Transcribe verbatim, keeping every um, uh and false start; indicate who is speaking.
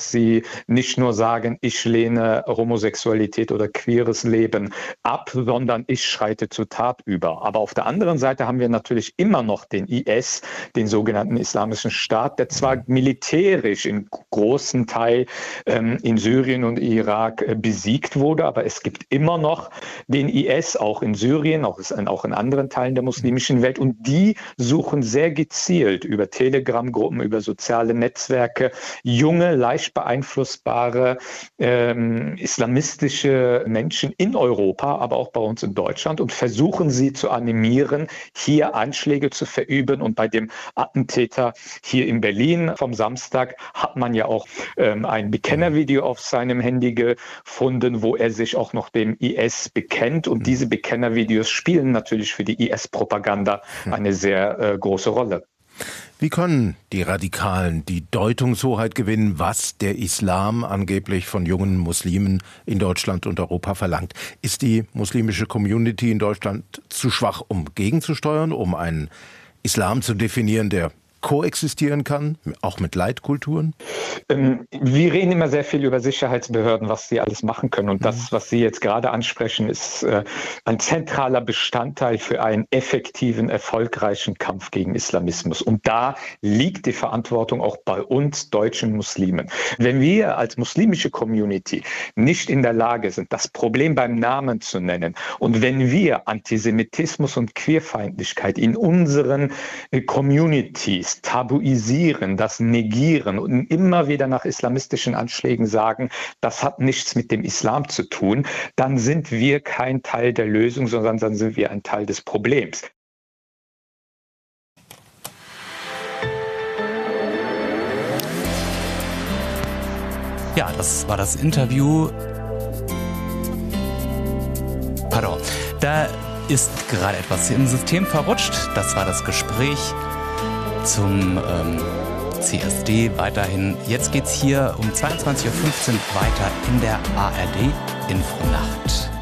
Speaker 1: dass sie nicht nur sagen, ich lehne Homosexualität oder queeres Leben ab, sondern ich schreite zur Tat über. Aber auf der anderen Seite haben wir natürlich immer noch den I S, den sogenannten Islamischen Staat, der zwar militärisch in großen Teil ähm, in Syrien und Irak äh, besiegt wurde, aber es gibt immer noch den I S, auch in Syrien, auch, auch in anderen Teilen der muslimischen Welt. Und die suchen sehr gezielt über Telegram-Gruppen, über soziale Netzwerke, junge, leicht beeinflussbare ähm, islamistische Menschen in Europa, aber auch bei uns in Deutschland und versuchen sie zu animieren, hier Anschläge zu verüben. Und bei dem Attentäter hier in Berlin vom Samstag hat man ja auch ähm, ein Bekennervideo auf seinem Handy gefunden, wo er sich auch noch dem I S bekennt. Und diese Bekennervideos spielen natürlich für die I S-Propaganda eine sehr äh, große Rolle.
Speaker 2: Wie können die Radikalen die Deutungshoheit gewinnen, was der Islam angeblich von jungen Muslimen in Deutschland und Europa verlangt? Ist die muslimische Community in Deutschland zu schwach, um gegenzusteuern, um einen Islam zu definieren, der koexistieren kann, auch mit Leitkulturen?
Speaker 1: Ähm, wir reden immer sehr viel über Sicherheitsbehörden, was sie alles machen können. Und das, was Sie jetzt gerade ansprechen, ist äh, ein zentraler Bestandteil für einen effektiven, erfolgreichen Kampf gegen Islamismus. Und da liegt die Verantwortung auch bei uns deutschen Muslimen. Wenn wir als muslimische Community nicht in der Lage sind, das Problem beim Namen zu nennen, und wenn wir Antisemitismus und Queerfeindlichkeit in unseren äh, Communities tabuisieren, das negieren und immer wieder nach islamistischen Anschlägen sagen, das hat nichts mit dem Islam zu tun, dann sind wir kein Teil der Lösung, sondern dann sind wir ein Teil des Problems.
Speaker 3: Ja, das war das Interview. Pardon, da ist gerade etwas im System verrutscht. Das war das Gespräch zum ähm, C S D weiterhin. Jetzt geht's hier um zweiundzwanzig Uhr fünfzehn weiter in der A R D Infonacht.